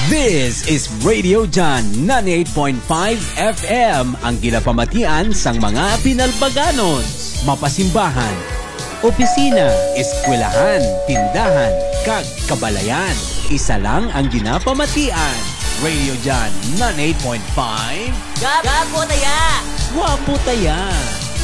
This is Radio Jan 98.5 FM, ang ginapamatian sang mga pinalbaganos, mapasimbahan, opisina, eskwelahan, tindahan, kag kabalayan. Isa lang ang ginapamatian. Radio Jan 98.5. Gapo taya! Wapo taya!